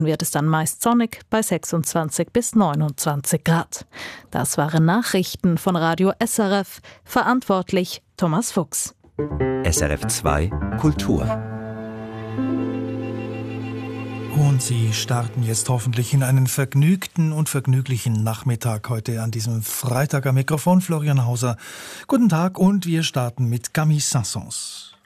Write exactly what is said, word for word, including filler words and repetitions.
wird es dann meist sonnig bei sechsundzwanzig bis neunundzwanzig Grad. Das waren Nachrichten von Radio S R F. Verantwortlich Thomas Fuchs. S R F zwei Kultur. Und Sie starten jetzt hoffentlich in einen vergnügten und vergnüglichen Nachmittag heute an diesem Freitag am Mikrofon. Florian Hauser. Guten Tag und wir starten mit Camille Saint-Saëns.